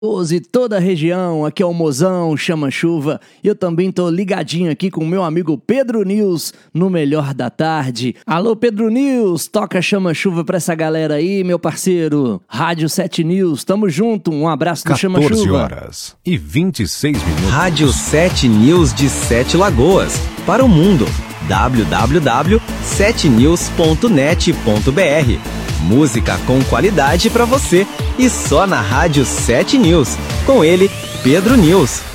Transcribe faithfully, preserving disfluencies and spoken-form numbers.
E toda a região, aqui é o Mozão, Chama Chuva. Eu também tô ligadinho aqui com o meu amigo Pedro News no Melhor da Tarde. Alô, Pedro News, toca Chama Chuva pra essa galera aí, meu parceiro. Rádio sete News, tamo junto, um abraço do Chama Chuva. quatorze horas e vinte e seis minutos. Rádio sete News de Sete Lagoas, para o mundo. w w w ponto sete news ponto net ponto b r. Música com qualidade pra você e só na Rádio sete News. Com ele, Pedro News.